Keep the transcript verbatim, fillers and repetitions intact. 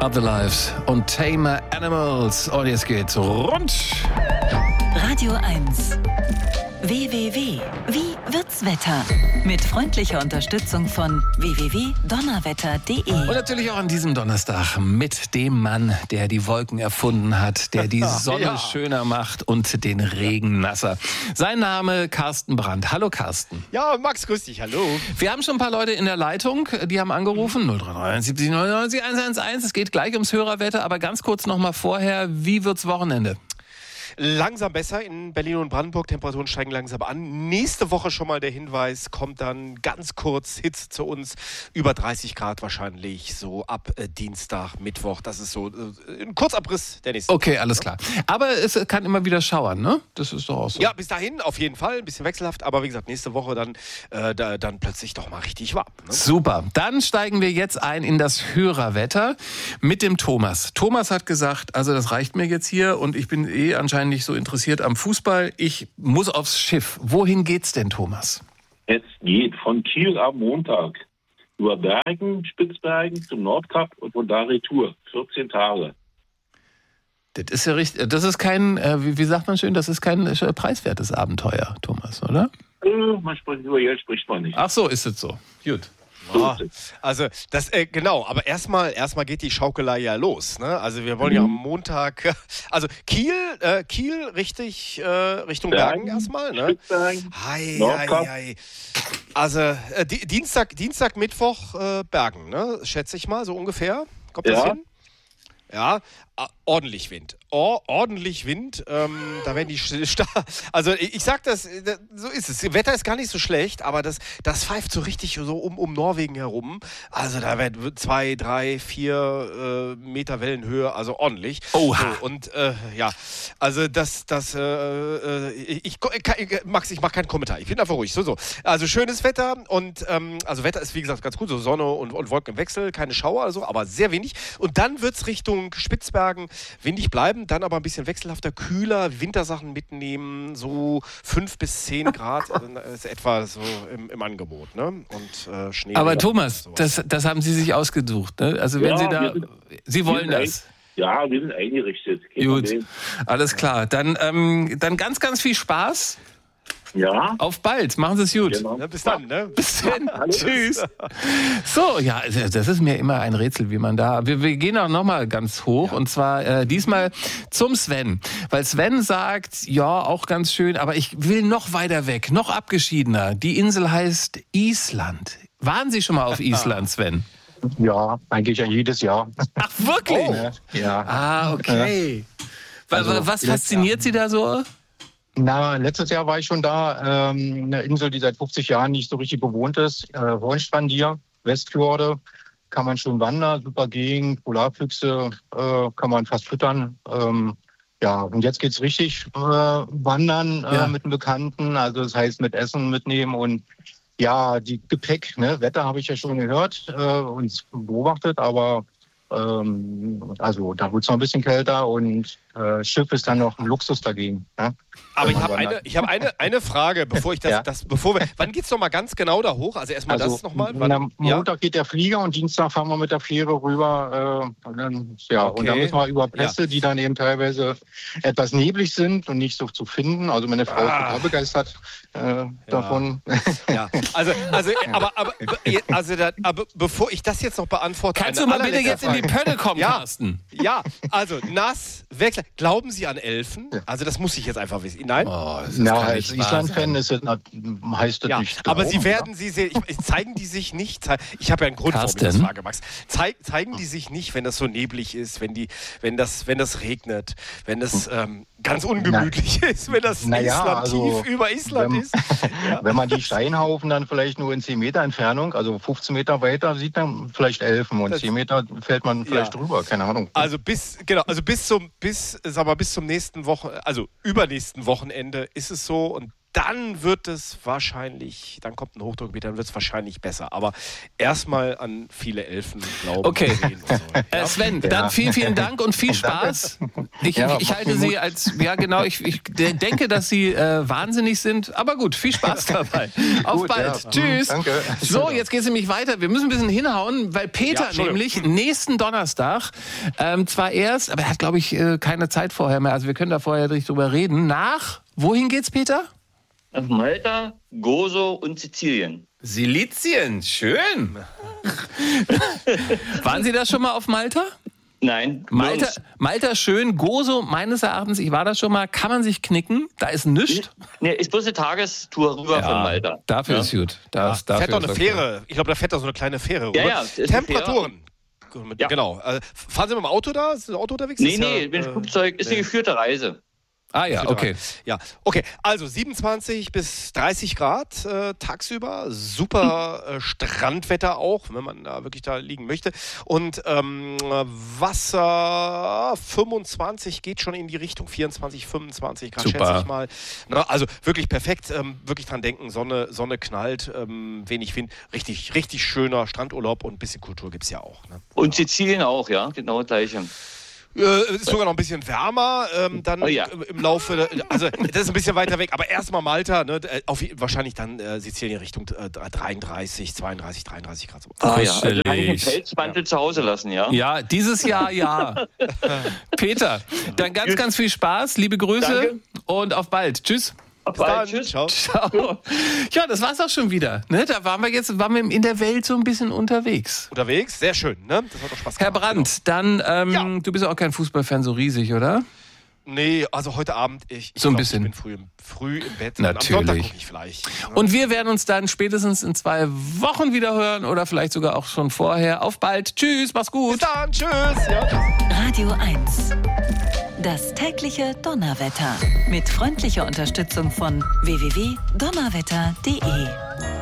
Other Lives und Tame Animals. Und jetzt geht's rund. Radio eins. W W W. Wie wird's Wetter? Mit freundlicher Unterstützung von w w w punkt donnerwetter punkt de. Und natürlich auch an diesem Donnerstag mit dem Mann, der die Wolken erfunden hat, der die Sonne ja. schöner macht und den Regen nasser. Sein Name Carsten Brandt. Hallo Carsten. Ja, Max, grüß dich, hallo. Wir haben schon ein paar Leute in der Leitung, die haben angerufen. null drei neun siebzig neunundneunzig hunderteins. Es geht gleich ums Hörerwetter, aber ganz kurz noch mal vorher, wie wird's Wochenende? Langsam besser in Berlin und Brandenburg. Temperaturen steigen langsam an. Nächste Woche schon mal der Hinweis, kommt dann ganz kurz Hitze zu uns. Über dreißig Grad wahrscheinlich, so ab äh, Dienstag, Mittwoch. Das ist so äh, ein Kurzabriss der nächsten Okay, alles klar. Aber es kann immer wieder schauern, ne? Das ist doch auch so. Ja, bis dahin auf jeden Fall. Ein bisschen wechselhaft. Aber wie gesagt, nächste Woche dann, äh, da, dann plötzlich doch mal richtig warm. Ne? Super. Dann steigen wir jetzt ein in das Hörerwetter mit dem Thomas. Thomas hat gesagt, also das reicht mir jetzt hier und ich bin eh anscheinend nicht so interessiert am Fußball. Ich muss aufs Schiff. Wohin geht's denn, Thomas? Es geht von Kiel am Montag über Bergen, Spitzbergen zum Nordkap und von da Retour. vierzehn Tage. Das ist ja richtig. Das ist kein, äh, wie, wie sagt man schön, das ist kein äh, preiswertes Abenteuer, Thomas, oder? Äh, man spricht über Geld, spricht man nicht. Ach so, ist es so. Gut. Oh, also das äh, genau, aber erstmal erstmal geht die Schaukelei ja los, ne? Also wir wollen ja am Montag, also Kiel, äh, Kiel richtig äh, Richtung Bergen, Bergen erstmal, ne? Hei, hei, hei. Also äh, die, Dienstag, Dienstag, Mittwoch äh, Bergen, ne? Schätze ich mal so ungefähr. Kommt das ja. hin? Ja, ordentlich Wind. Oh, ordentlich Wind. Ähm, da werden die Sta- Also ich, ich sag das, so ist es. Das Wetter ist gar nicht so schlecht, aber das, das pfeift so richtig so um, um Norwegen herum. Also da werden zwei, drei, vier äh, Meter Wellenhöhe, also ordentlich. Oha. So, und äh, ja, also das, das, äh, ich, ich, Max, ich mache keinen Kommentar. Ich bin einfach ruhig. So, so. Also schönes Wetter und ähm, also Wetter ist wie gesagt ganz gut, so Sonne und, und Wolken im Wechsel, keine Schauer, also, aber sehr wenig. Und dann wird's Richtung Spitzbergen windig bleiben, dann aber ein bisschen wechselhafter, kühler, Wintersachen mitnehmen, so fünf bis zehn Grad, also ist etwa so im, im Angebot, ne? Und äh, Schnee. Aber Thomas, das, das haben Sie sich ausgesucht, ne? Also wenn Ja, Sie da, wir sind- Sie wollen wir das. sind Ja, wir sind eingerichtet. Kein Gut, Problem. alles klar. Dann, ähm, dann ganz, ganz viel Spaß. Ja, Auf bald. Machen Sie es gut. genau. Ja, bis dann, ne? Bis dann. Tschüss. So, ja, das ist mir immer ein Rätsel, wie man da... Wir, wir gehen auch noch mal ganz hoch ja. und zwar äh, diesmal zum Sven. Weil Sven sagt, ja, auch ganz schön, aber ich will noch weiter weg, noch abgeschiedener. Die Insel heißt Island. Waren Sie schon mal auf Island, Sven? Ja, eigentlich ja jedes Jahr. Ach, wirklich? Oh. Ja. Ah, okay. Also, Was fasziniert Sie da so? Na, letztes Jahr war ich schon da. Ähm, eine Insel, die seit fünfzig Jahren nicht so richtig bewohnt ist. Äh, Hornstrandir, Westfjorde. Kann man schön wandern, super Gegend. Polarfüchse äh, kann man fast füttern. Ähm, ja, und jetzt geht's richtig äh, wandern äh, Ja. mit einem Bekannten. Also das heißt mit Essen mitnehmen und ja, die Gepäck, ne, Wetter habe ich ja schon gehört äh, und beobachtet, aber ähm, also da wird es noch ein bisschen kälter und äh, Schiff ist dann noch ein Luxus dagegen. Ne? Aber Wenn ich man habe eine, wandert. ich habe eine, eine Frage, bevor ich das, Ja. das bevor wir, wann geht's noch mal ganz genau da hoch? Also erstmal Also das nochmal. am Montag geht der Flieger und Dienstag fahren wir mit der Fähre rüber. Äh, und dann, ja, Okay. und dann müssen wir über Pässe, die dann eben teilweise etwas neblig sind und nicht so zu finden. Also meine Frau Ah. ist total begeistert äh, davon. Ja, also, also, aber, aber, also, da, aber bevor ich das jetzt noch beantworte, Kannst eine du mal bitte allerletzte jetzt in die Frage. Pötte kommen, Ja. Carsten? Ja, also nass, wechsel. Glauben Sie an Elfen? Also das muss ich jetzt einfach wissen. Nein? Oh, das Na, kann als nicht wahr Island-Fan sein. ist es, na, heißt das Ja, nicht. aber glauben, Sie werden sie sehen. Ich, zeigen die sich nicht. zei- Ich habe ja einen Grund, warum ich das Carsten? frage, Max. Zeig, zeigen die sich nicht, wenn das so neblig ist, wenn die, wenn das, wenn das regnet, wenn es ähm, ganz ungemütlich ist, wenn das Na ja, Island also, tief über Island wenn- ist. Ja. Wenn man die Steinhaufen dann vielleicht nur in zehn Meter Entfernung, also fünfzehn Meter weiter, sieht man vielleicht Elfen und Das- zehn Meter fällt man vielleicht Ja. drüber, keine Ahnung. Also bis genau, also bis zum bis sag mal bis zum nächsten Wochen, also übernächsten Wochenende ist es so und dann wird es wahrscheinlich, dann kommt ein Hochdruckgebiet, dann wird es wahrscheinlich besser. Aber erstmal an viele Elfen glauben. Okay. Sehen und so. Äh, Ja. Sven, Ja. dann vielen, vielen Dank und viel Spaß. Ich, Ja, ich, ich macht halte mir Sie Mut. als, ja genau, ich, ich de- denke, dass Sie äh, wahnsinnig sind. Aber gut, viel Spaß dabei. Auf Gut, bald. ja. Tschüss. Danke. So, jetzt geht es nämlich weiter. Wir müssen ein bisschen hinhauen, weil Ja, Peter Entschuldigung. nämlich nächsten Donnerstag, ähm, zwar erst, aber er hat, glaube ich, äh, keine Zeit vorher mehr. Also wir können da vorher nicht drüber reden. Nach, wohin geht's, Peter? Nach Malta, Gozo und Sizilien. Silizien, schön. Waren Sie da schon mal auf Malta? Nein, Malta, nirgends. Malta schön, Gozo meines Erachtens, ich war da schon mal, kann man sich knicken, da ist nichts. Nee, ist bloß eine Tagestour rüber von Malta. Dafür Ja. ist gut. Das, Da dafür fährt doch ist eine okay. Fähre. Ich glaube, da fährt da so eine kleine Fähre rüber. Ja, ja, es ist eine Temperaturen. Ja. Genau. Äh, fahren Sie mit dem Auto da? Ist das Auto unterwegs? Nee, Ist nee, ja, mit dem äh, Flugzeug ist nee. eine geführte Reise. Ah ja, okay. Ja, okay. Also siebenundzwanzig bis dreißig Grad äh, tagsüber. Super äh, Strandwetter auch, wenn man da wirklich da liegen möchte. Und ähm, Wasser fünfundzwanzig geht schon in die Richtung vierundzwanzig, fünfundzwanzig Grad, Super. schätze ich mal. Na, also wirklich perfekt. Ähm, wirklich dran denken. Sonne, Sonne knallt, ähm, wenig Wind. Richtig, richtig schöner Strandurlaub und ein bisschen Kultur gibt es ja auch. Ne? Und Sizilien auch, ja, genau das gleiche. Äh, ist sogar noch ein bisschen wärmer, ähm, dann Oh ja. im Laufe, der, also das ist ein bisschen weiter weg, aber erstmal Malta, ne, äh, auf, wahrscheinlich dann äh, Sizilien Richtung äh, dreiunddreißig, zweiunddreißig, dreiunddreißig Grad. So. Ah ja, also kann ich den Kuschelig. Pelzmantel zu Hause lassen, ja? Ja, dieses Jahr ja. Peter, dann ganz, ganz viel Spaß, liebe Grüße Danke. und auf bald. Tschüss. Bis Dann, bald, tschüss. ciao. Ciao. Ja, das war's auch schon wieder. Ne? Da waren wir jetzt, waren wir in der Welt so ein bisschen unterwegs. Unterwegs, sehr schön, ne? Das hat doch Spaß Herr gemacht. Brandt, dann, ähm, Ja. du bist ja auch kein Fußballfan so riesig, oder? Genau. Nee, also heute Abend, ich, ich So ein glaub, bisschen. ich bin früh, im- früh im Bett. Natürlich. Am Sonntag gucke ich vielleicht. Ne? Und wir werden uns dann spätestens in zwei Wochen wieder hören oder vielleicht sogar auch schon vorher. Auf bald. Tschüss, mach's Bis gut. dann, tschüss. Ja, ciao. Radio eins. Das tägliche Donnerwetter. Mit freundlicher Unterstützung von w w w punkt donnerwetter punkt d e.